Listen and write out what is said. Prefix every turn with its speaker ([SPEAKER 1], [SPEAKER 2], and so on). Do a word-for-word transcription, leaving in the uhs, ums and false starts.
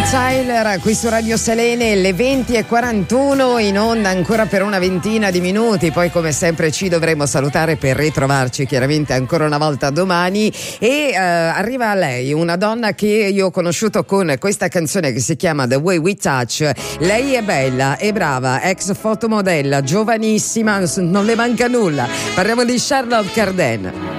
[SPEAKER 1] Tyler qui su Radio Selene, le venti e quarantuno, in onda ancora per una ventina di minuti, poi come sempre ci dovremo salutare per ritrovarci chiaramente ancora una volta domani. E uh, arriva a lei una donna che io ho conosciuto con questa canzone che si chiama The Way We Touch. Lei è bella, è brava, ex fotomodella, giovanissima, non le manca nulla. Parliamo di Charlotte Cardin.